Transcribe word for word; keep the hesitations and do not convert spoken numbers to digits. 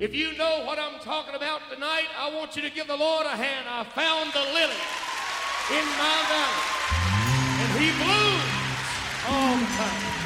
If you know what I'm talking about tonight, I want you to give the Lord a hand. I found the lily in my valley, and he blooms all the time.